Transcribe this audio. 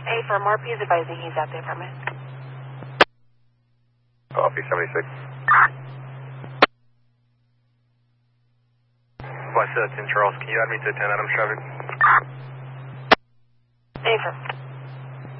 Hey, for more, please advising he's out there from it. Coffee 76. West 10 Charles, can you add me to 10 Adams traffic? Hey, for